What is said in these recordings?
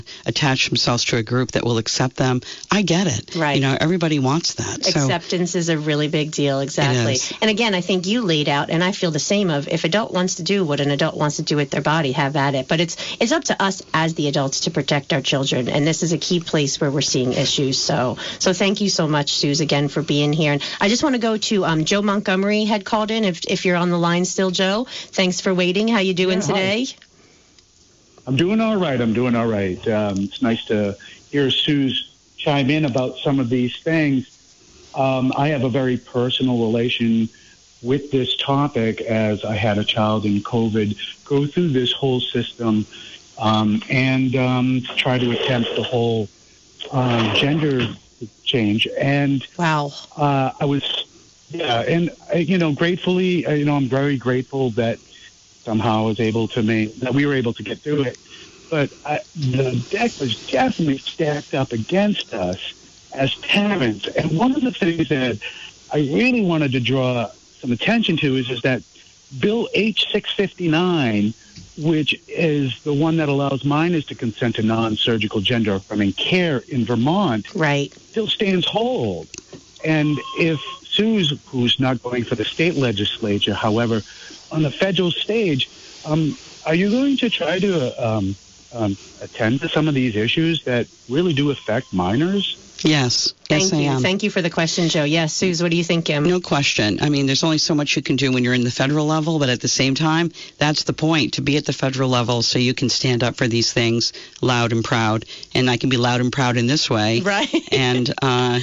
attach themselves to a group that will accept them. I get it. Right. You know, everybody wants that. Acceptance is a really big deal. Exactly. And again, I think you laid out, and I feel the same of, if adult wants to do what an adult wants to do with their body, have at it. But it's up to us as the adults to protect our children. And this is a key place where we're seeing issues. So thank you so much, Suze, again, for being here. And I just want to go to Joe Montgomery had called in. If you're on the line still, Joe, thanks for waiting. How you doing today? Hi. I'm doing all right. It's nice to hear Suze chime in about some of these things. I have a very personal relation with this topic, as I had a child in COVID go through this whole system and try to attempt the whole gender change. And wow, I was, gratefully, I'm very grateful that somehow I was able to that we were able to get through it. But the deck was definitely stacked up against us as parents. And one of the things that I really wanted to draw some attention to is that Bill H-659, which is the one that allows minors to consent to non-surgical gender affirming care in Vermont, right, still stands hold. And if Suze, who's not going for the state legislature, however, on the federal stage, are you going to try to attend to some of these issues that really do affect minors? Yes. Yes, I am. Thank you for the question, Joe. Yes, Suze, what do you think, Kim? No question. I mean, there's only so much you can do when you're in the federal level, but at the same time, that's the point, to be at the federal level so you can stand up for these things loud and proud. And I can be loud and proud in this way. Right. And,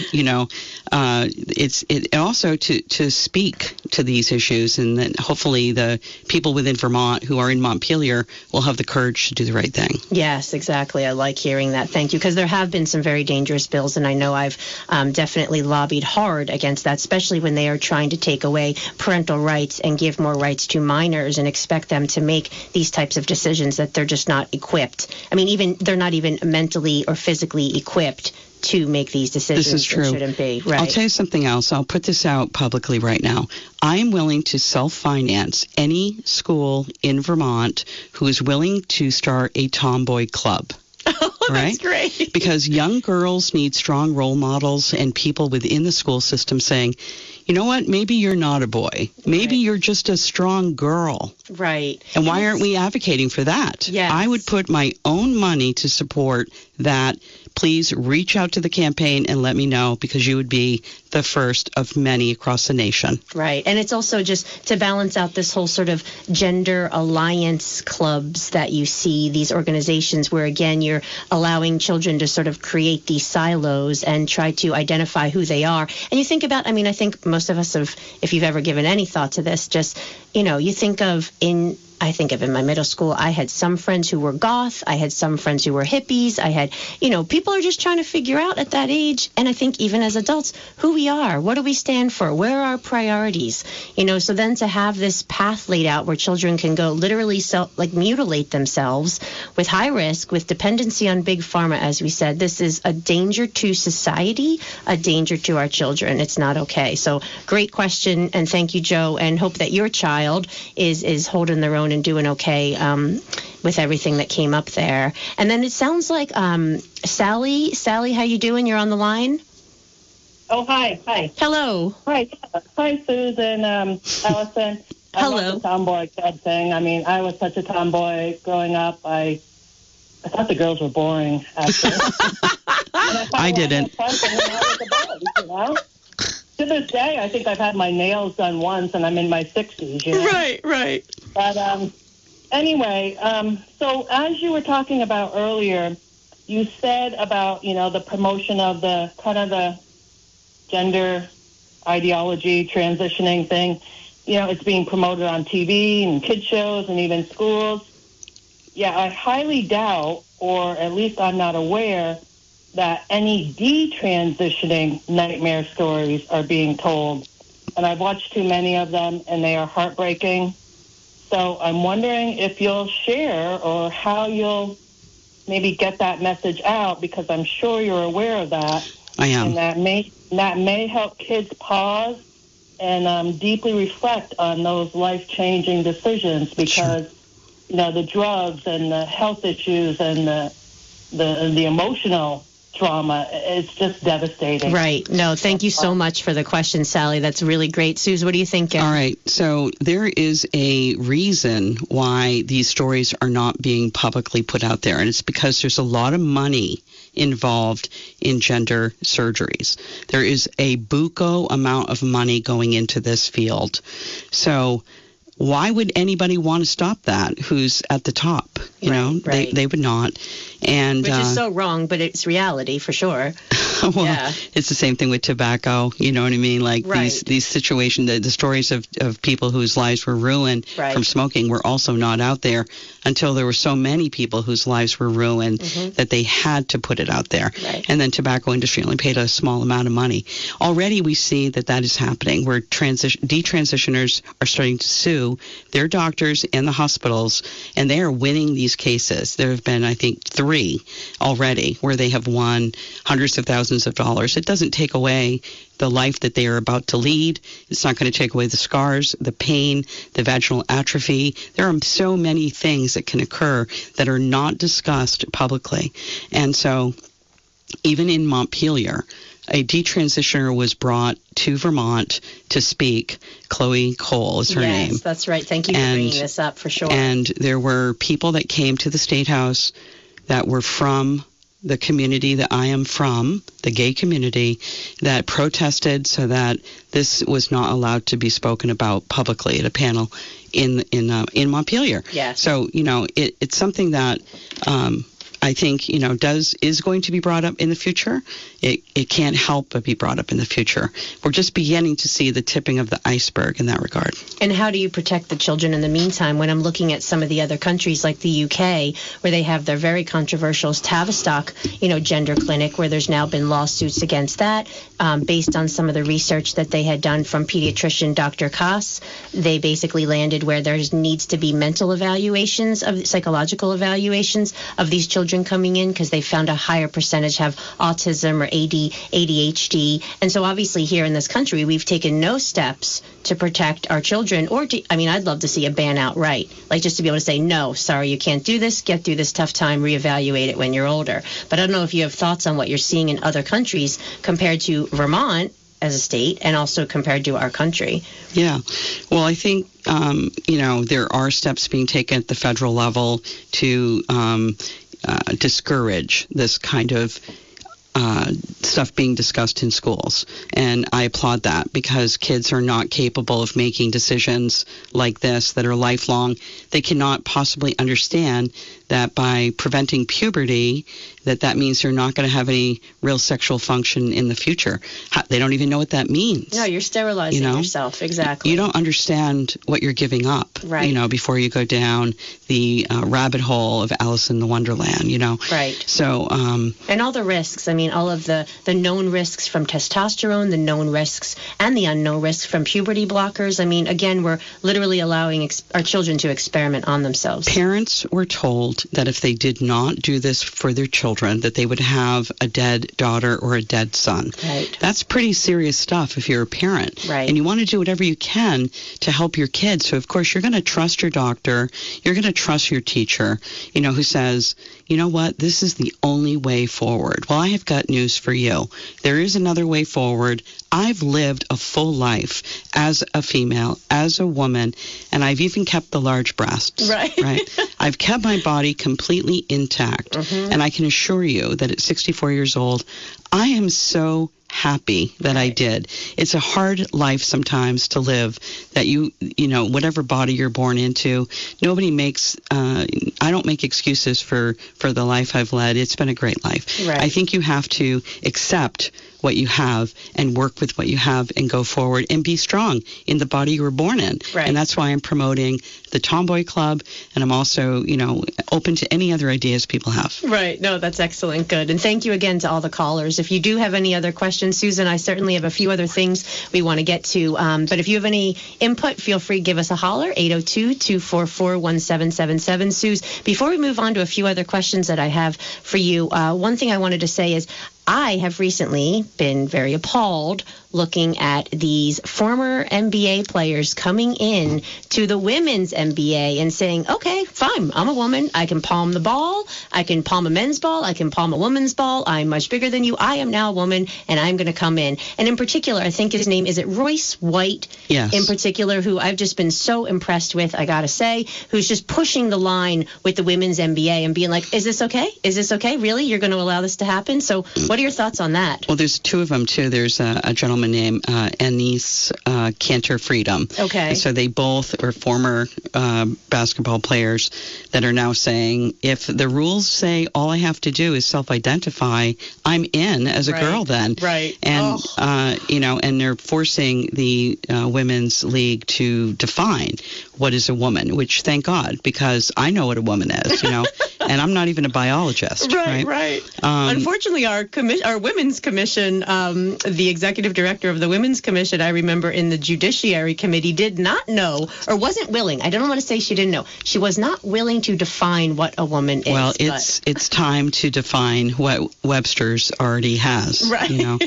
it's also to speak to these issues, and then hopefully the people within Vermont who are in Montpelier will have the courage to do the right thing. Yes, exactly. I like hearing that. Thank you. Because there have been some very dangerous bills, and I know I've definitely lobbied hard against that, especially when they are trying to take away parental rights and give more rights to minors and expect them to make these types of decisions that they're just not equipped. I mean, they're not even mentally or physically equipped to make these decisions. This is true. That shouldn't be. Right. I'll tell you something else. I'll put this out publicly right now. I am willing to self-finance any school in Vermont who is willing to start a tomboy club. Oh, that's right? great. Because young girls need strong role models and people within the school system saying, you know what, maybe you're not a boy. Maybe you're just a strong girl. Right. And why aren't we advocating for that? Yes. I would put my own money to support that. Please reach out to the campaign and let me know, because you would be the first of many across the nation. Right. And it's also just to balance out this whole sort of gender alliance clubs that you see, these organizations where, again, you're allowing children to sort of create these silos and try to identify who they are. And you think about, I think most of us have, if you've ever given any thought to this, just, you think of I think of in my middle school, I had some friends who were goth. I had some friends who were hippies. I had, people are just trying to figure out at that age. And I think even as adults, who we are, what do we stand for? Where are our priorities? So then to have this path laid out where children can go literally mutilate themselves with high risk, with dependency on big pharma, as we said, this is a danger to society, a danger to our children. It's not okay. So great question. And thank you, Joe. And hope that your child is holding their own and doing okay with everything that came up there. And then it sounds like Sally, how you doing? You're on the line. Oh, hi. Hello. Hi, Susan, Allison. Hello. I love the tomboy kid thing. I was such a tomboy growing up. I thought the girls were boring, actually. I didn't. To this day, I think I've had my nails done once, and I'm in my 60s. Right. But anyway, so as you were talking about earlier, you said about the promotion of the kind of the gender ideology transitioning thing. It's being promoted on TV and kid shows and even schools. Yeah, I highly doubt, or at least I'm not aware, that any detransitioning nightmare stories are being told. And I've watched too many of them, and they are heartbreaking. So I'm wondering if you'll share or how you'll maybe get that message out, because I'm sure you're aware of that. I am. And that may help kids pause and deeply reflect on those life-changing decisions, because, Sure. the drugs and the health issues and the the emotional trauma. It's just devastating. Right. No, thank you so much for the question, Sally. That's really great. Suze, what do you think? All right. So there is a reason why these stories are not being publicly put out there, and it's because there's a lot of money involved in gender surgeries. There is a buco amount of money going into this field. So why would anybody want to stop that who's at the top? You know, right. They would not. And which is so wrong, but it's reality for sure. Well, yeah. It's the same thing with tobacco. You know what I mean? Like right. these situations, the stories of people whose lives were ruined right. from smoking were also not out there until there were so many people whose lives were ruined that they had to put it out there. Right. And then tobacco industry only paid a small amount of money. Already we see that is happening, where detransitioners are starting to sue their doctors and the hospitals, and they are winning these cases. There have been, I think, 3 already where they have won hundreds of thousands of dollars. It doesn't take away the life that they are about to lead. It's not going to take away the scars, the pain, the vaginal atrophy. There are so many things that can occur that are not discussed publicly. And so even in Montpelier, a detransitioner was brought to Vermont to speak. Chloe Cole is her name. Yes, that's right. Thank you for bringing this up, for sure. And there were people that came to the State House that were from the community that I am from, the gay community, that protested so that this was not allowed to be spoken about publicly at a panel in Montpelier. Yes. So, you know, it's something that I think, you know, is going to be brought up in the future. It can't help but be brought up in the future. We're just beginning to see the tipping of the iceberg in that regard. And how do you protect the children in the meantime? When I'm looking at some of the other countries like the UK, where they have their very controversial Tavistock, you know, gender clinic, where there's now been lawsuits against that, based on some of the research that they had done from pediatrician Dr. Koss. They basically landed where there needs to be mental evaluations, of psychological evaluations of these children coming in, because they found a higher percentage have autism or ADHD. And so obviously here in this country, we've taken no steps to protect our children, or I'd love to see a ban outright, like just to be able to say, no, sorry, you can't do this, get through this tough time, reevaluate it when you're older. But I don't know if you have thoughts on what you're seeing in other countries compared to Vermont as a state, and also compared to our country. Yeah. Well, I think, you know, there are steps being taken at the federal level to discourage this kind of stuff being discussed in schools. And I applaud that, because kids are not capable of making decisions like this that are lifelong. They cannot possibly understand that by preventing puberty, that means you're not going to have any real sexual function in the future. They don't even know what that means. No, you're sterilizing yourself. Exactly. You don't understand what you're giving up, right, you know, before you go down the rabbit hole of Alice in the Wonderland, you know. Right. So, and all the risks, I mean, all of the known risks from testosterone, the known risks and the unknown risks from puberty blockers. I mean, again, we're literally allowing our children to experiment on themselves. Parents were told that if they did not do this for their children, that they would have a dead daughter or a dead son. Right. That's pretty serious stuff if you're a parent. Right. And you want to do whatever you can to help your kids. So, of course, you're going to trust your doctor. You're going to trust your teacher, you know, who says, you know what, this is the only way forward. Well, I have got news for you. There is another way forward. I've lived a full life as a female, as a woman, and I've even kept the large breasts. Right. I've kept my body completely intact. And I can assure you that at 64 years old, I am so happy that I did. It's a hard life sometimes to live, that you know, whatever body you're born into, nobody makes, I don't make excuses for the life I've led. It's been a great life. Right. I think you have to accept what you have and work with what you have and go forward and be strong in the body you were born in. Right. And that's why I'm promoting the Tomboy Club, and I'm also, you know, open to any other ideas people have. Right. No, that's excellent. Good. And thank you again to all the callers. If you do have any other questions, Susan, I certainly have a few other things we want to get to. But if you have any input, feel free to give us a holler, 802-244-1777. Suze, before we move on to a few other questions that I have for you, one thing I wanted to say is I have recently been very appalled looking at these former NBA players coming in to the women's NBA and saying, okay, fine, I'm a woman. I can palm the ball. I can palm a men's ball. I can palm a woman's ball. I'm much bigger than you. I am now a woman, and I'm going to come in. And in particular, I think his name, is it Royce White? Yes. In particular, who I've just been so impressed with, I got to say, who's just pushing the line with the women's NBA and being like, is this okay? Is this okay? Really? You're going to allow this to happen? So what are your thoughts on that? Well, there's two of them, too. There's a gentleman named Enes Kanter Freedom. Okay. So they both are former basketball players that are now saying, if the rules say all I have to do is self-identify, I'm in as a girl then. Right. And, and they're forcing the women's league to define what is a woman, which thank God, because I know what a woman is, and I'm not even a biologist. Right. Unfortunately, our women's commission, the executive director of the women's commission, I remember in the Judiciary Committee, did not know or wasn't willing. I don't want to say she didn't know. She was not willing to define what a woman is. Well, it's time to define what Webster's already has. Right.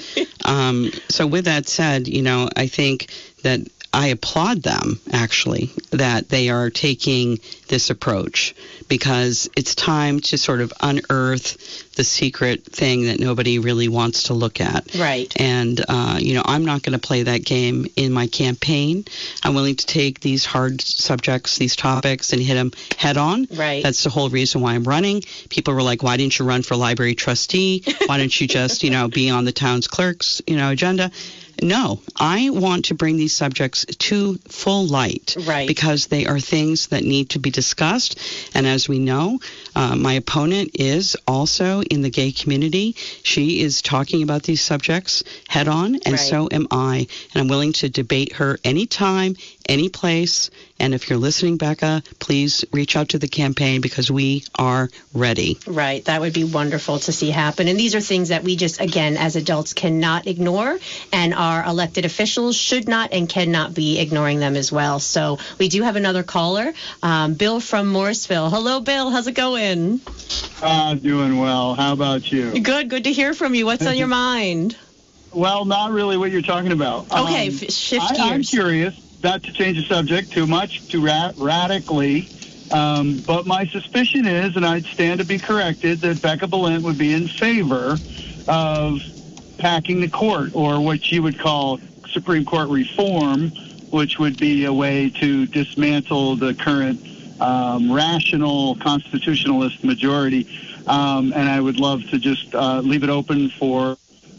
So with that said, I think that I applaud them, actually, that they are taking this approach, because it's time to sort of unearth the secret thing that nobody really wants to look at. Right. And, I'm not going to play that game in my campaign. I'm willing to take these hard subjects, these topics, and hit them head on. Right. That's the whole reason why I'm running. People were like, why didn't you run for library trustee? Why don't you just, be on the town's clerk's, agenda? No, I want to bring these subjects to full light, right, because they are things that need to be discussed. And as we know, my opponent is also in the gay community. She is talking about these subjects head on, and so am I. And I'm willing to debate her anytime, any place. And if you're listening, Becca, please reach out to the campaign, because we are ready. Right. That would be wonderful to see happen. And these are things that we just, again, as adults cannot ignore, and our elected officials should not and cannot be ignoring them as well. So we do have another caller, Bill from Morrisville. Hello, Bill. How's it going? Doing well. How about you? Good. Good to hear from you. What's on your mind? Well, not really what you're talking about. Okay, shift gears. I'm curious, not to change the subject too much, too radically, but my suspicion is, and I'd stand to be corrected, that Becca Balint would be in favor of packing the court, or what you would call Supreme Court reform, which would be a way to dismantle the current rational constitutionalist majority. And I would love to just leave it open for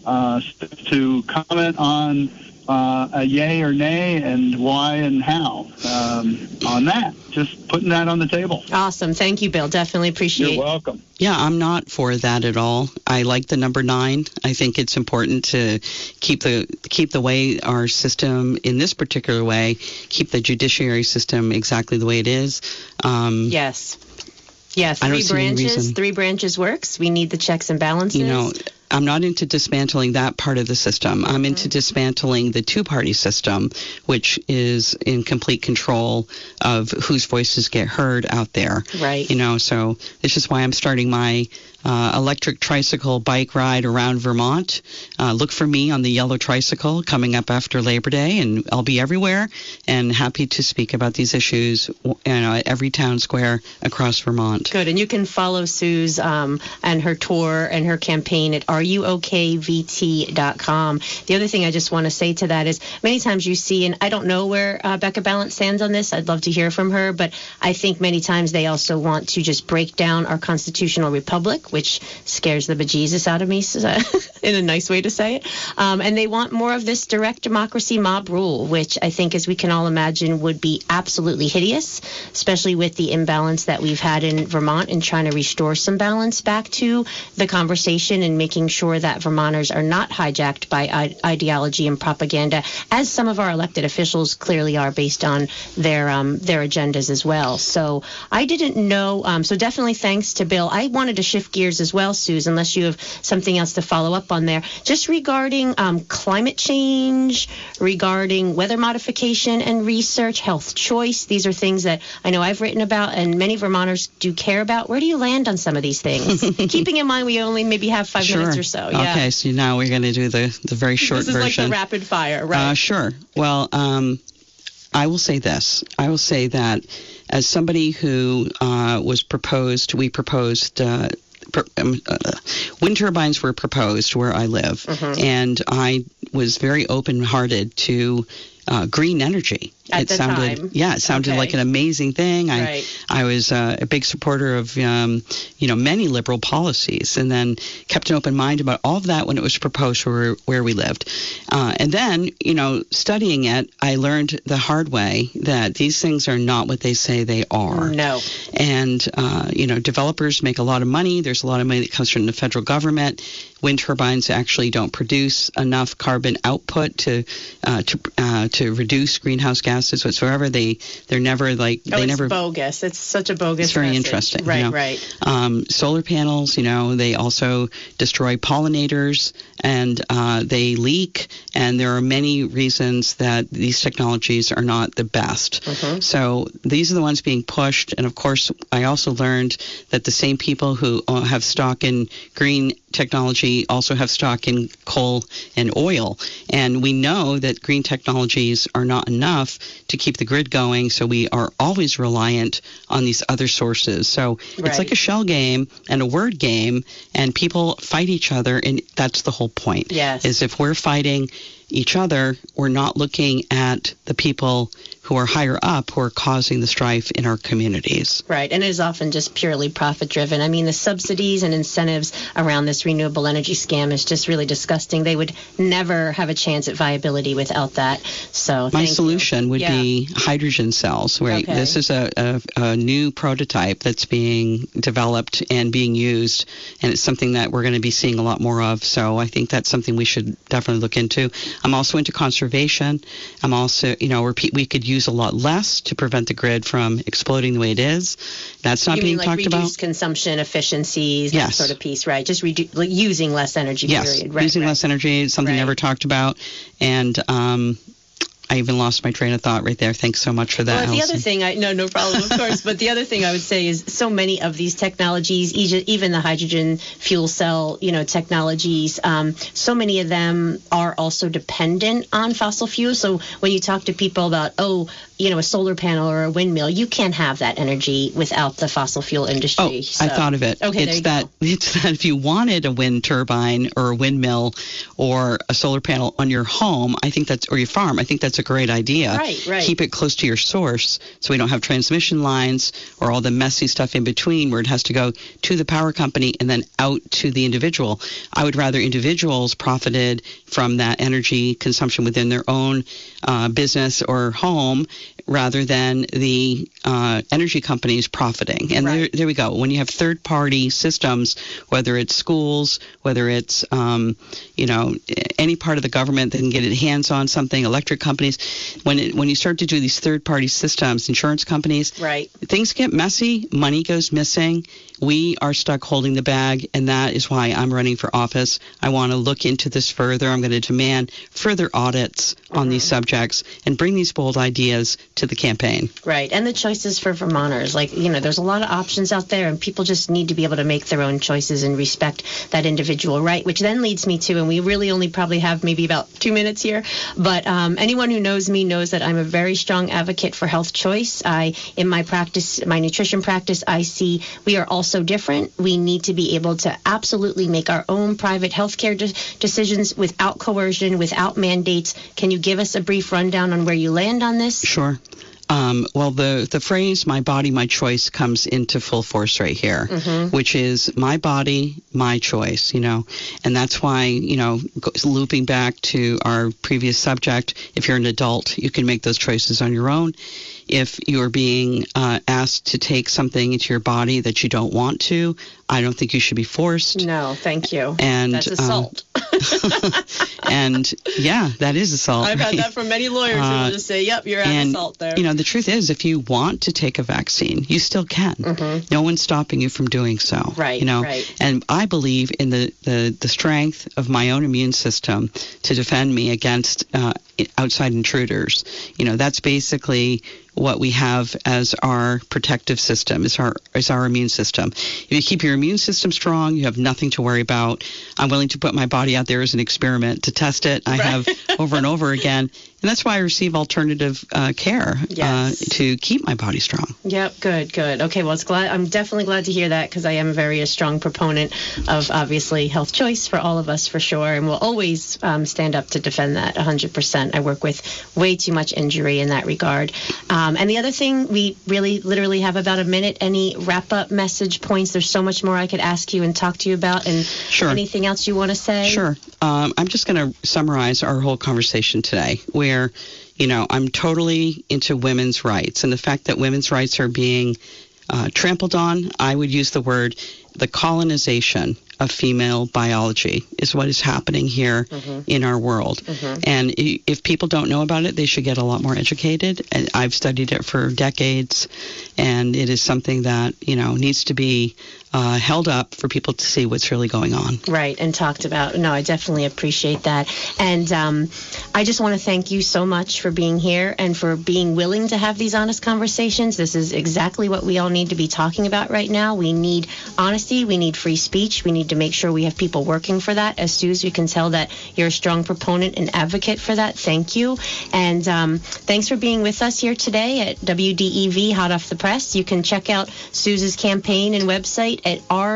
to comment on a yay or nay, and why and how on that. Just putting that on the table. Awesome. Thank you, Bill. Definitely appreciate it. You're welcome. Yeah, I'm not for that at all. I like the number 9. I think it's important to keep the way our system, in this particular way, keep the judiciary system exactly the way it is. Yes. Yeah, 3 branches works. We need the checks and balances. I'm not into dismantling that part of the system. I'm into dismantling the two-party system, which is in complete control of whose voices get heard out there. Right. So this is why I'm starting my electric tricycle bike ride around Vermont. Look for me on the yellow tricycle coming up after Labor Day, and I'll be everywhere and happy to speak about these issues at every town square across Vermont. Good. And you can follow Sue's and her tour and her campaign at RUOKVT.com. The other thing I just want to say to that is, many times you see, and I don't know where Becca Balint stands on this, I'd love to hear from her, but I think many times they also want to just break down our constitutional republic, which scares the bejesus out of me, in a nice way to say it. And they want more of this direct democracy mob rule, which I think, as we can all imagine, would be absolutely hideous, especially with the imbalance that we've had in Vermont in trying to restore some balance back to the conversation and making sure that Vermonters are not hijacked by ideology and propaganda, as some of our elected officials clearly are, based on their agendas as well. So I didn't know. So definitely thanks to Bill. I wanted to shift gears gears as well, Suze, unless you have something else to follow up on there. Just regarding climate change, regarding weather modification and research, health choice. These are things that I know I've written about and many Vermonters do care about. Where do you land on some of these things? Keeping in mind we only maybe have 5 minutes or so. Yeah. Okay, so now we're going to do the very short version. This is like the rapid fire, right? Sure. Well, I will say this. I will say that as somebody who we proposed wind turbines were proposed where I live, and I was very open-hearted to green energy. At the time. Yeah, it sounded like an amazing thing. I was a big supporter of, many liberal policies, and then kept an open mind about all of that when it was proposed where we lived. And then, studying it, I learned the hard way that these things are not what they say they are. No. And, developers make a lot of money. There's a lot of money that comes from the federal government. Wind turbines actually don't produce enough carbon output to reduce greenhouse gases whatsoever. They're never like they it's never bogus. It's such a bogus. It's very message. Interesting. Right. Solar panels, they also destroy pollinators and they leak. And there are many reasons that these technologies are not the best. So these are the ones being pushed. And of course, I also learned that the same people who have stock in green technology also have stock in coal and oil. And we know that green technologies are not enough to keep the grid going, so we are always reliant on these other sources. So it's like a shell game and a word game, and people fight each other, and that's the whole point. Yes. Is if we're fighting each other, we're not looking at the people who are higher up who are causing the strife in our communities. Right, and it is often just purely profit-driven. I mean, the subsidies and incentives around this renewable energy scam is just really disgusting. They would never have a chance at viability without that. So my solution would be hydrogen cells. Right, this is a new prototype that's being developed and being used, and it's something that we're going to be seeing a lot more of. So I think that's something we should definitely look into. I'm also into conservation. I'm also, we could use a lot less to prevent the grid from exploding the way it is. That's not being talked about. Reduced consumption efficiencies, that sort of piece, right? Just using less energy, period. Right, using less energy is something never talked about. And I even lost my train of thought right there. Thanks so much for that. Well, the other thing, no problem, of course. But the other thing I would say is so many of these technologies, even the hydrogen fuel cell, technologies, so many of them are also dependent on fossil fuels. So when you talk to people about, a solar panel or a windmill, you can't have that energy without the fossil fuel industry. I thought of it. Okay, it's that if you wanted a wind turbine or a windmill or a solar panel on your home, or your farm, I think that's a great idea. Right. Keep it close to your source so we don't have transmission lines or all the messy stuff in between where it has to go to the power company and then out to the individual. I would rather individuals profited from that energy consumption within their own business or home rather than the energy companies profiting. And there we go. When you have third-party systems, whether it's schools, whether it's any part of the government that can get its hands on something, electric companies, when you start to do these third-party systems, insurance companies, things get messy, money goes missing. We are stuck holding the bag, and that is why I'm running for office. I want to look into this further. I'm going to demand further audits on these subjects and bring these bold ideas to the campaign. Right, and the choices for Vermonters. There's a lot of options out there, and people just need to be able to make their own choices and respect that individual right, which then leads me to, and we really only probably have maybe about 2 minutes here, but anyone who knows me knows that I'm a very strong advocate for health choice. In my practice, my nutrition practice, I see we are all so different. We need to be able to absolutely make our own private healthcare decisions without coercion, without mandates. Can you give us a brief rundown on where you land on this? Sure. Well, the phrase "my body, my choice" comes into full force right here, which is my body, my choice, and that's why, looping back to our previous subject, if you're an adult, you can make those choices on your own. If you're being asked to take something into your body that you don't want to, I don't think you should be forced. No, thank you. And that's assault. And yeah, that is assault. I've had that from many lawyers who will just say, yep, you're at assault there. You know, the truth is, if you want to take a vaccine, you still can. Mm-hmm. No one's stopping you from doing so. Right, you know? Right. And I believe in the strength of my own immune system to defend me against outside intruders. You know, that's basically what we have as our protective system, is our immune system. If you keep your immune system strong, you have nothing to worry about. I'm willing to put my body out there as an experiment to test it. I have over and over again. And that's why I receive alternative care to keep my body strong. Yep, good. Okay, well, I'm definitely glad to hear that, because I am a strong proponent of, obviously, health choice for all of us, for sure, and will always stand up to defend that 100%. I work with way too much injury in that regard. And the other thing, we really literally have about a minute. Any wrap-up message points? There's so much more I could ask you and talk to you about, and anything else you want to say? Sure. I'm just going to summarize our whole conversation today, where, you know, I'm totally into women's rights, and the fact that women's rights are being trampled on. I would use the word the colonization of female biology is what is happening here in our world. And if people don't know about it, they should get a lot more educated. And I've studied it for decades, and it is something that, you know, needs to be held up for people to see what's really going on. Right, and talked about. No, I definitely appreciate that. And I just want to thank you so much for being here and for being willing to have these honest conversations. This is exactly what we all need to be talking about right now. We need honesty. We need free speech. We need to make sure we have people working for that. As soon as we can tell that you're a strong proponent and advocate for that, thank you. And thanks for being with us here today at WDEV Hot Off the Press. You can check out Suze's campaign and website at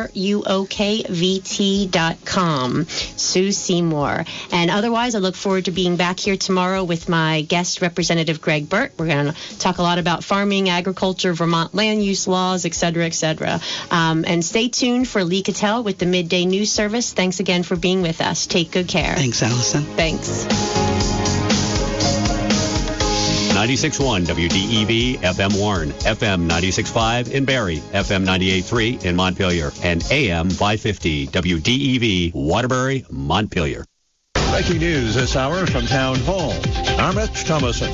ruokvt.com. Sue Seymour. And otherwise, I look forward to being back here tomorrow with my guest, Representative Greg Burt. We're going to talk a lot about farming, agriculture, Vermont land use laws, et cetera, et cetera. And stay tuned for Lee Cattell with the Midday News Service. Thanks again for being with us. Take good care. Thanks, Allison. Thanks. 96.1 WDEV FM Warren, FM 96.5 in Barrie, FM 98.3 in Montpelier, and AM 550 WDEV Waterbury, Montpelier. Breaking news this hour from Town Hall. I'm Rich Thomason.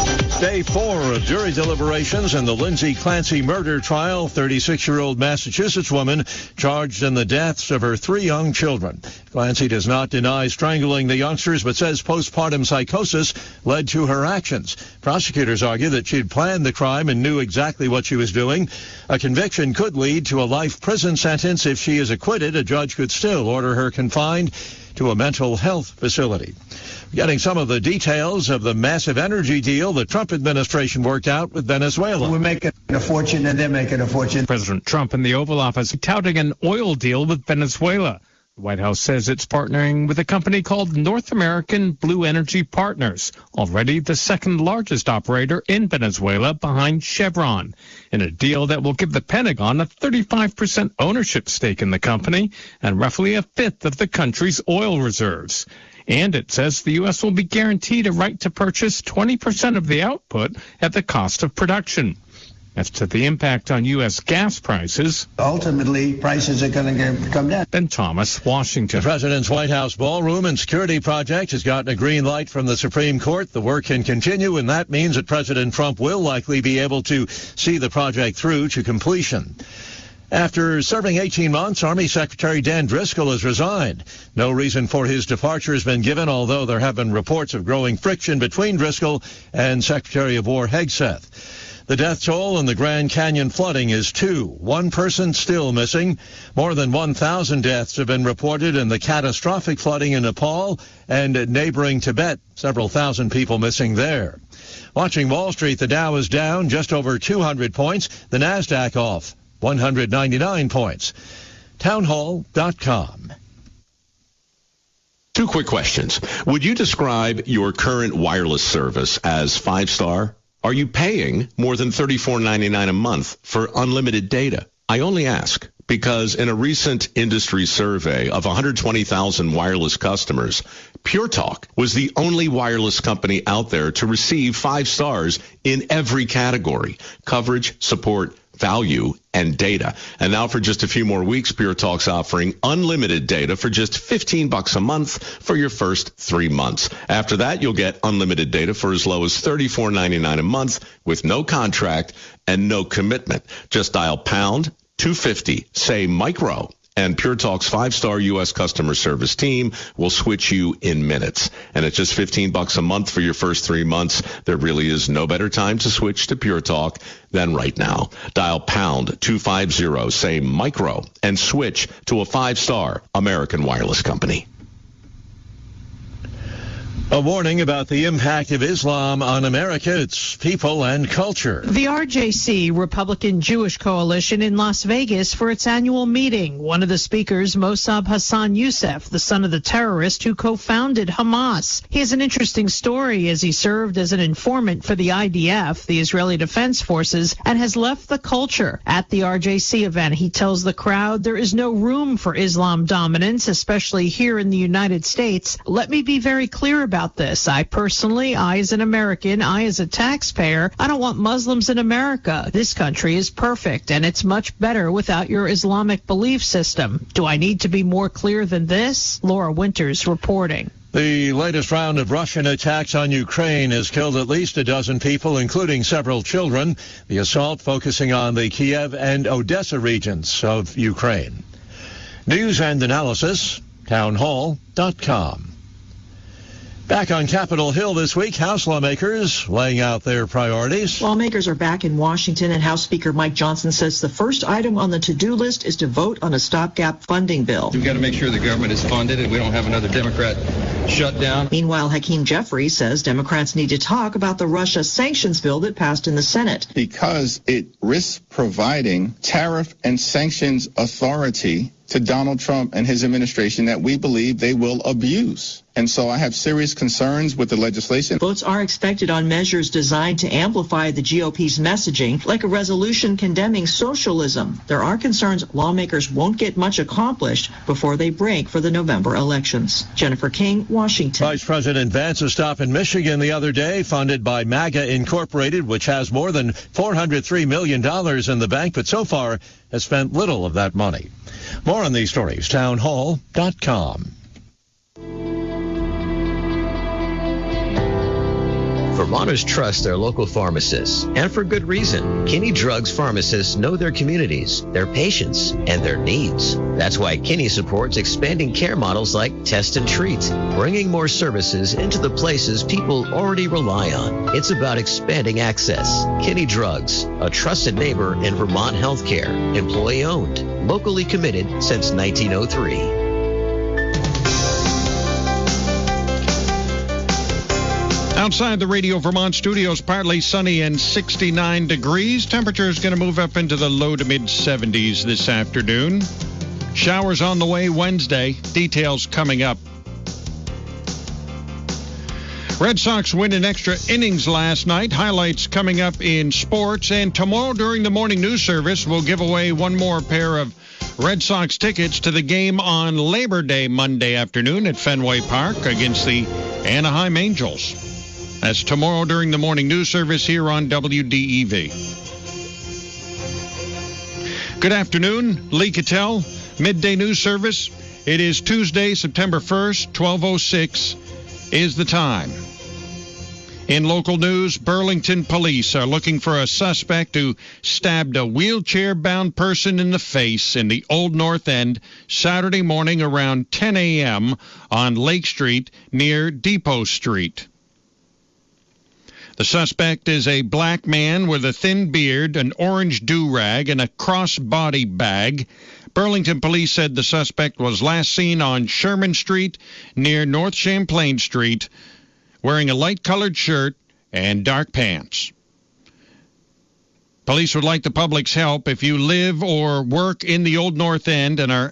Day 4 of jury deliberations in the Lindsay Clancy murder trial. 36-year-old Massachusetts woman charged in the deaths of her 3 young children. Clancy does not deny strangling the youngsters, but says postpartum psychosis led to her actions. Prosecutors argue that she'd planned the crime and knew exactly what she was doing. A conviction could lead to a life prison sentence. If she is acquitted, a judge could still order her confined to a mental health facility. Getting some of the details of the massive energy deal the Trump administration worked out with Venezuela. We're making a fortune and they're making a fortune. President Trump in the Oval Office touting an oil deal with Venezuela. The White House says it's partnering with a company called North American Blue Energy Partners, already the second largest operator in Venezuela behind Chevron, in a deal that will give the Pentagon a 35% ownership stake in the company and roughly a fifth of the country's oil reserves. And it says the U.S. will be guaranteed a right to purchase 20% of the output at the cost of production. As to the impact on U.S. gas prices, ultimately, prices are going to come down. Ben Thomas, Washington. The President's White House ballroom and security project has gotten a green light from the Supreme Court. The work can continue, and that means that President Trump will likely be able to see the project through to completion. After serving 18 months, Army Secretary Dan Driscoll has resigned. No reason for his departure has been given, although there have been reports of growing friction between Driscoll and Secretary of War Hegseth. The death toll in the Grand Canyon flooding is 2. One person still missing. More than 1,000 deaths have been reported in the catastrophic flooding in Nepal and neighboring Tibet. Several thousand people missing there. Watching Wall Street, the Dow is down just over 200 points. The Nasdaq off 199 points. Townhall.com. 2 quick questions. Would you describe your current wireless service as 5-star? Are you paying more than $34.99 a month for unlimited data? I only ask because in a recent industry survey of 120,000 wireless customers, Pure Talk was the only wireless company out there to receive 5 stars in every category: coverage, support, value, and data. And now for just a few more weeks, Pure Talk's offering unlimited data for just $15 a month for your first 3 months. After that, you'll get unlimited data for as low as $34.99 a month with no contract and no commitment. Just dial pound 250, say micro, and Pure Talk's 5-star U.S. customer service team will switch you in minutes. And at just $15 a month for your first 3 months, there really is no better time to switch to Pure Talk than right now. Dial pound 250, say micro, and switch to a 5-star American wireless company. A warning about the impact of Islam on America, its people and culture. The RJC, Republican Jewish Coalition, in Las Vegas for its annual meeting. One of the speakers, Mossab Hassan Youssef, the son of the terrorist who co-founded Hamas. He has an interesting story as he served as an informant for the IDF, the Israeli Defense Forces, and has left the culture. At the RJC event, he tells the crowd there is no room for Islam dominance, especially here in the United States. Let me be very clear about this. I as an American, I as a taxpayer, I don't want Muslims in America. This country is perfect, and it's much better without your Islamic belief system. Do I need to be more clear than this? Laura Winters reporting. The latest round of Russian attacks on Ukraine has killed at least a dozen people, including several children. The assault focusing on the Kiev and Odessa regions of Ukraine. News and analysis, townhall.com. Back on Capitol Hill this week, House lawmakers laying out their priorities. Lawmakers are back in Washington, and House Speaker Mike Johnson says the first item on the to-do list is to vote on a stopgap funding bill. We've got to make sure the government is funded and we don't have another Democrat shutdown. Meanwhile, Hakeem Jeffries says Democrats need to talk about the Russia sanctions bill that passed in the Senate. Because it risks providing tariff and sanctions authority to Donald Trump and his administration that we believe they will abuse. And so I have serious concerns with the legislation. Votes are expected on measures designed to amplify the GOP's messaging, like a resolution condemning socialism. There are concerns lawmakers won't get much accomplished before they break for the November elections. Jennifer King, Washington. Vice President Vance's stop in Michigan the other day, funded by MAGA Incorporated, which has more than $403 million in the bank, but so far has spent little of that money. More on these stories, townhall.com. Vermonters trust their local pharmacists, and for good reason. Kinney Drugs pharmacists know their communities, their patients, and their needs. That's why Kinney supports expanding care models like Test and Treat, bringing more services into the places people already rely on. It's about expanding access. Kinney Drugs, a trusted neighbor in Vermont healthcare, employee-owned, locally committed since 1903. Outside the Radio Vermont studios, partly sunny and 69 degrees. Temperature is going to move up into the low to mid 70s this afternoon. Showers on the way Wednesday. Details coming up. Red Sox win in extra innings last night. Highlights coming up in sports. And tomorrow during the morning news service, we'll give away one more pair of Red Sox tickets to the game on Labor Day Monday afternoon at Fenway Park against the Anaheim Angels. That's tomorrow during the morning news service here on WDEV. Good afternoon, Lee Cattell, midday news service. It is Tuesday, September 1st, 12:06 is the time. In local news, Burlington police are looking for a suspect who stabbed a wheelchair-bound person in the face in the Old North End Saturday morning around 10 a.m. on Lake Street near Depot Street. The suspect is a black man with a thin beard, an orange do-rag, and a cross-body bag. Burlington police said the suspect was last seen on Sherman Street near North Champlain Street, wearing a light-colored shirt and dark pants. Police would like the public's help if you live or work in the Old North End and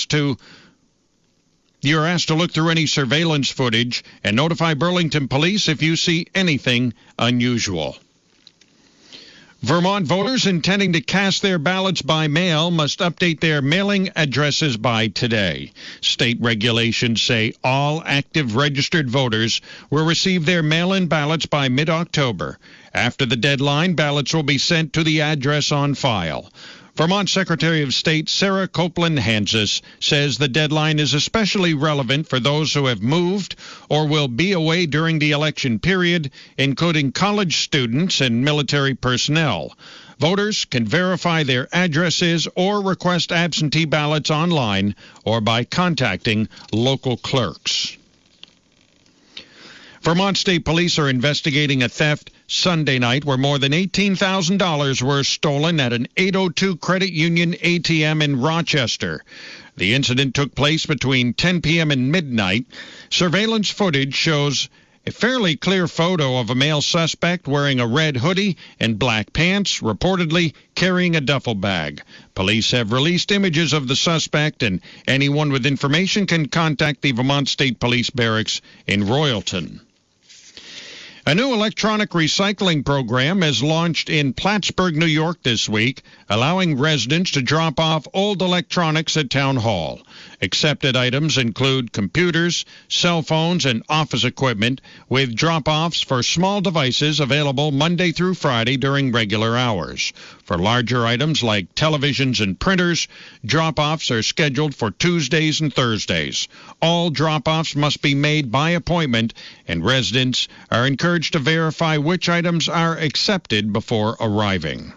you're asked to look through any surveillance footage and notify Burlington police if you see anything unusual. Vermont voters intending to cast their ballots by mail must update their mailing addresses by today. State regulations say all active registered voters will receive their mail-in ballots by mid-October. After the deadline, ballots will be sent to the address on file. Vermont Secretary of State Sarah Copeland Hanses says the deadline is especially relevant for those who have moved or will be away during the election period, including college students and military personnel. Voters can verify their addresses or request absentee ballots online or by contacting local clerks. Vermont State Police are investigating a theft Sunday night where more than $18,000 were stolen at an 802 Credit Union ATM in Rochester. The incident took place between 10 p.m. and midnight. Surveillance footage shows a fairly clear photo of a male suspect wearing a red hoodie and black pants, reportedly carrying a duffel bag. Police have released images of the suspect, and anyone with information can contact the Vermont State Police Barracks in Royalton. A new electronic recycling program is launched in Plattsburgh, New York this week, allowing residents to drop off old electronics at Town Hall. Accepted items include computers, cell phones, and office equipment, with drop-offs for small devices available Monday through Friday during regular hours. For larger items like televisions and printers, drop-offs are scheduled for Tuesdays and Thursdays. All drop-offs must be made by appointment, and residents are encouraged to verify which items are accepted before arriving.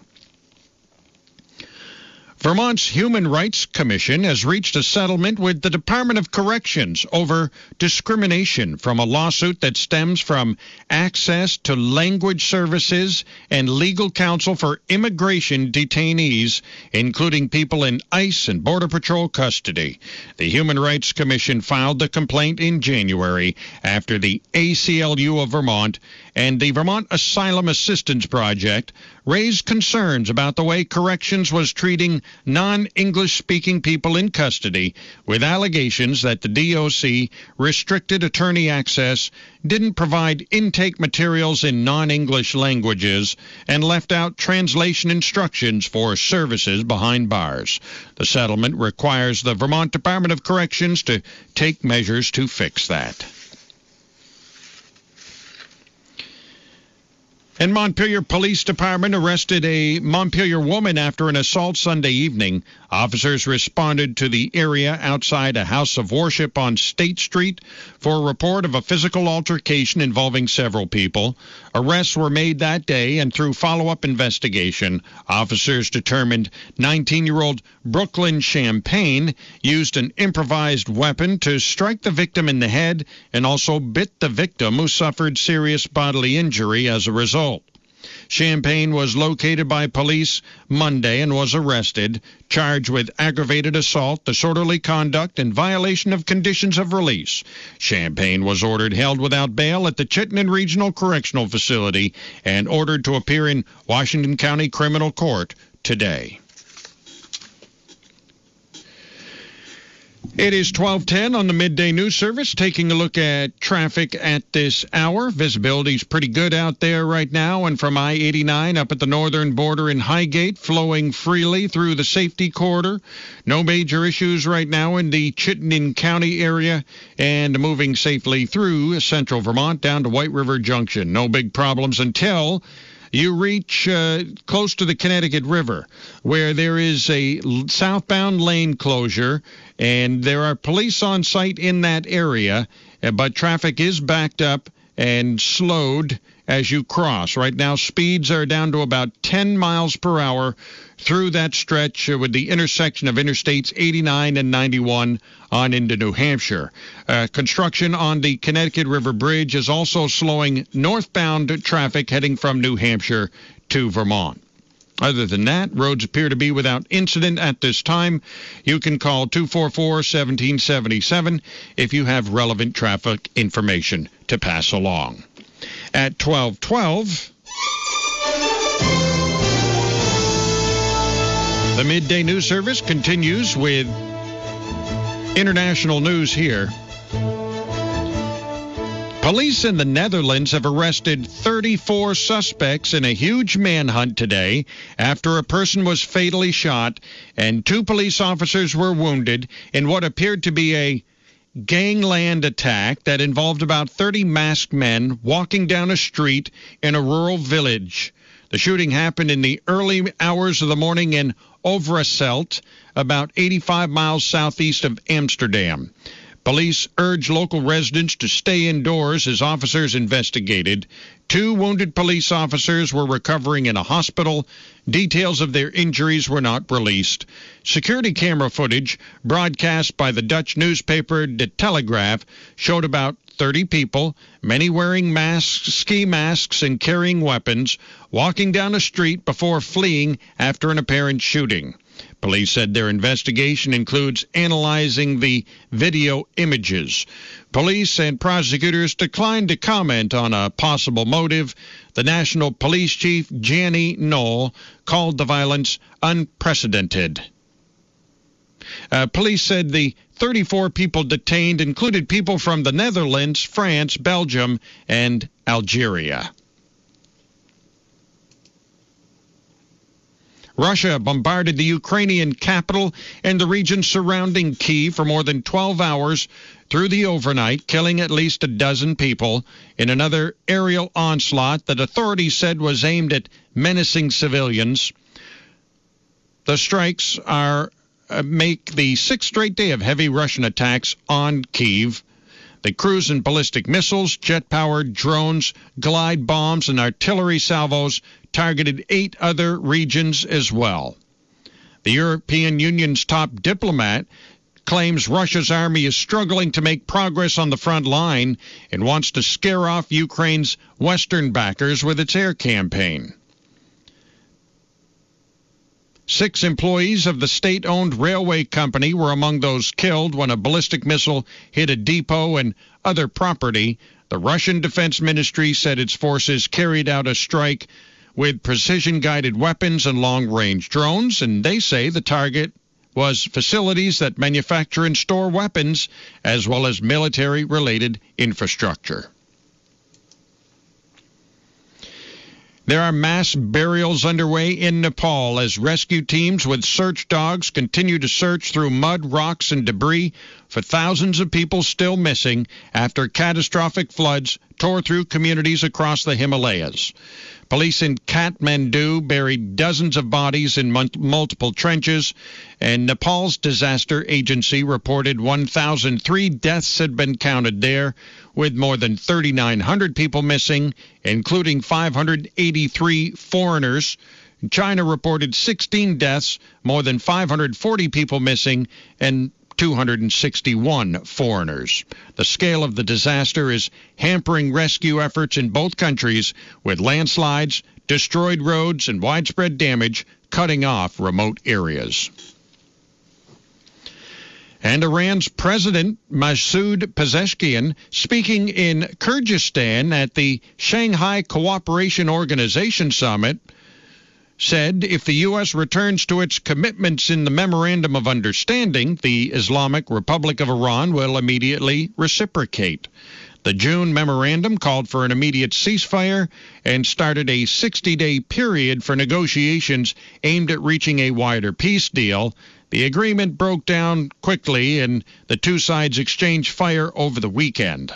Vermont's Human Rights Commission has reached a settlement with the Department of Corrections over discrimination from a lawsuit that stems from access to language services and legal counsel for immigration detainees, including people in ICE and Border Patrol custody. The Human Rights Commission filed the complaint in January after the ACLU of Vermont and the Vermont Asylum Assistance Project raised concerns about the way corrections was treating non-English-speaking people in custody, with allegations that the DOC restricted attorney access, didn't provide intake materials in non-English languages, and left out translation instructions for services behind bars. The settlement requires the Vermont Department of Corrections to take measures to fix that. And Montpelier Police Department arrested a Montpelier woman after an assault Sunday evening. Officers responded to the area outside a house of worship on State Street for a report of a physical altercation involving several people. Arrests were made that day, and through follow-up investigation, officers determined 19-year-old Brooklyn Champagne used an improvised weapon to strike the victim in the head and also bit the victim, who suffered serious bodily injury as a result. Champagne was located by police Monday and was arrested, charged with aggravated assault, disorderly conduct, and violation of conditions of release. Champagne was ordered held without bail at the Chittenden Regional Correctional Facility and ordered to appear in Washington County Criminal Court today. It is 12:10 on the Midday News Service. Taking a look at traffic at this hour. Visibility's pretty good out there right now, and from I-89 up at the northern border in Highgate, flowing freely through the safety corridor. No major issues right now in the Chittenden County area, and moving safely through central Vermont down to White River Junction. No big problems until you reach close to the Connecticut River, where there is a southbound lane closure, and there are police on site in that area, but traffic is backed up and slowed as you cross. Right now, speeds are down to about 10 miles per hour through that stretch with the intersection of Interstates 89 and 91 on into New Hampshire. Construction on the Connecticut River Bridge is also slowing northbound traffic heading from New Hampshire to Vermont. Other than that, roads appear to be without incident at this time. You can call 244-1777 if you have relevant traffic information to pass along. At 12:12, the Midday News Service continues with international news here. Police in the Netherlands have arrested 34 suspects in a huge manhunt today after a person was fatally shot and 2 police officers were wounded in what appeared to be a gangland attack that involved about 30 masked men walking down a street in a rural village. The shooting happened in the early hours of the morning in Overijssel, about 85 miles southeast of Amsterdam. Police urged local residents to stay indoors as officers investigated. 2 wounded police officers were recovering in a hospital. Details of their injuries were not released. Security camera footage broadcast by the Dutch newspaper De Telegraaf showed about 30 people, many wearing masks, ski masks, and carrying weapons, walking down a street before fleeing after an apparent shooting. Police said their investigation includes analyzing the video images. Police and prosecutors declined to comment on a possible motive. The National Police Chief, Jannie Knoll, called the violence unprecedented. Police said the 34 people detained included people from the Netherlands, France, Belgium, and Algeria. Russia bombarded the Ukrainian capital and the region surrounding Kyiv for more than 12 hours through the overnight, killing at least a dozen people in another aerial onslaught that authorities said was aimed at menacing civilians. The strikes make the 6th straight day of heavy Russian attacks on Kyiv. The cruise and ballistic missiles, jet-powered drones, glide bombs, and artillery salvos targeted 8 other regions as well. The European Union's top diplomat claims Russia's army is struggling to make progress on the front line and wants to scare off Ukraine's Western backers with its air campaign. 6 employees of the state-owned railway company were among those killed when a ballistic missile hit a depot and other property. The Russian Defense Ministry said its forces carried out a strike with precision-guided weapons and long-range drones, and they say the target was facilities that manufacture and store weapons, as well as military-related infrastructure. There are mass burials underway in Nepal as rescue teams with search dogs continue to search through mud, rocks, and debris for thousands of people still missing after catastrophic floods tore through communities across the Himalayas. Police in Kathmandu buried dozens of bodies in multiple trenches, and Nepal's disaster agency reported 1,003 deaths had been counted there, with more than 3,900 people missing, including 583 foreigners. China reported 16 deaths, more than 540 people missing, and 261 foreigners. The scale of the disaster is hampering rescue efforts in both countries, with landslides, destroyed roads, and widespread damage cutting off remote areas. And Iran's President Masoud Pezeshkian, speaking in Kyrgyzstan at the Shanghai Cooperation Organization Summit, said if the U.S. returns to its commitments in the Memorandum of Understanding, the Islamic Republic of Iran will immediately reciprocate. The June memorandum called for an immediate ceasefire and started a 60-day period for negotiations aimed at reaching a wider peace deal. The agreement broke down quickly, and the two sides exchanged fire over the weekend.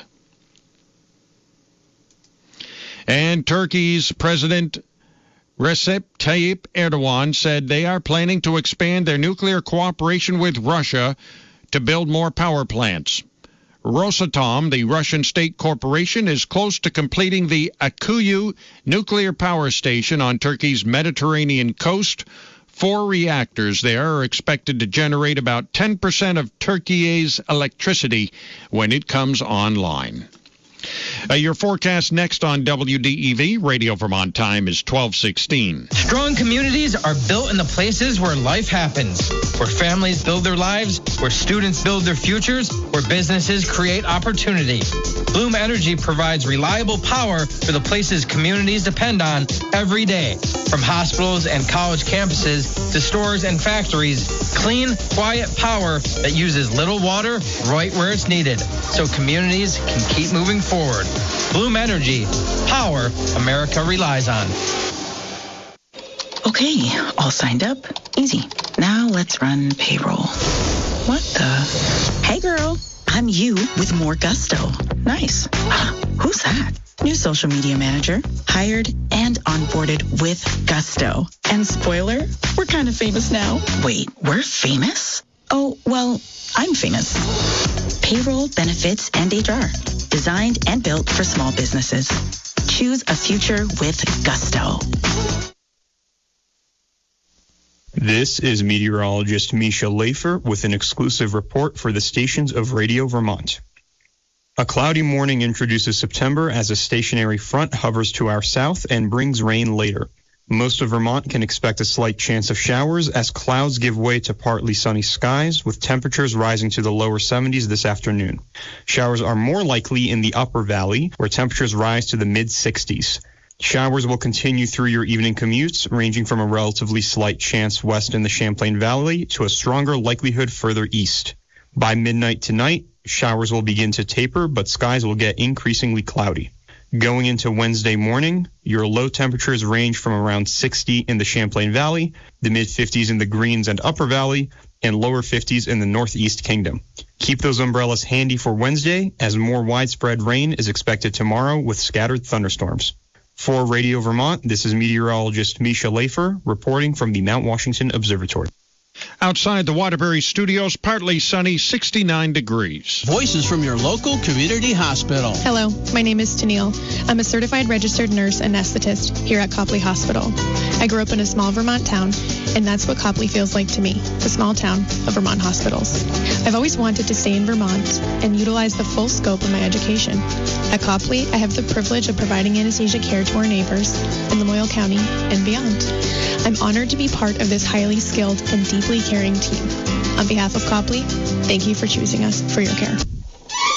And Turkey's President Recep Tayyip Erdogan said they are planning to expand their nuclear cooperation with Russia to build more power plants. Rosatom, the Russian state corporation, is close to completing the Akuyu nuclear power station on Turkey's Mediterranean coast. 4 reactors there are expected to generate about 10% of Turkey's electricity when it comes online. Your forecast next on WDEV. Radio Vermont time is 12:16. Strong communities are built in the places where life happens, where families build their lives, where students build their futures, where businesses create opportunity. Bloom Energy provides reliable power for the places communities depend on every day. From hospitals and college campuses to stores and factories, clean, quiet power that uses little water right where it's needed, so communities can keep moving forward. Bloom Energy, power America relies on. Okay, all signed up. Easy. Now let's run payroll. What the? Hey girl, I'm you with more gusto. Nice. Who's that? New social media manager, hired and onboarded with gusto. And spoiler, we're kind of famous now. Wait, we're famous? Oh, well, I'm famous. Payroll, benefits, and HR. Designed and built for small businesses. Choose a future with gusto. This is meteorologist Misha Lafer with an exclusive report for the stations of Radio Vermont. A cloudy morning introduces September as a stationary front hovers to our south and brings rain later. Most of Vermont can expect a slight chance of showers as clouds give way to partly sunny skies, with temperatures rising to the lower 70s this afternoon. Showers are more likely in the upper valley, where temperatures rise to the mid-60s. Showers will continue through your evening commutes, ranging from a relatively slight chance west in the Champlain Valley to a stronger likelihood further east. By midnight tonight, showers will begin to taper, but skies will get increasingly cloudy. Going into Wednesday morning, your low temperatures range from around 60 in the Champlain Valley, the mid-50s in the Greens and Upper Valley, and lower 50s in the Northeast Kingdom. Keep those umbrellas handy for Wednesday, as more widespread rain is expected tomorrow with scattered thunderstorms. For Radio Vermont, this is meteorologist Misha Lafer reporting from the Mount Washington Observatory. Outside the Waterbury studios, partly sunny, 69 degrees. Voices from your local community hospital. Hello, my name is Tennille. I'm a certified registered nurse and anesthetist here at Copley Hospital. I grew up in a small Vermont town, and that's what Copley feels like to me, the small town of Vermont hospitals. I've always wanted to stay in Vermont and utilize the full scope of my education. At Copley, I have the privilege of providing anesthesia care to our neighbors in Lamoille County and beyond. I'm honored to be part of this highly skilled and deeply caring team. On behalf of Copley, thank you for choosing us for your care.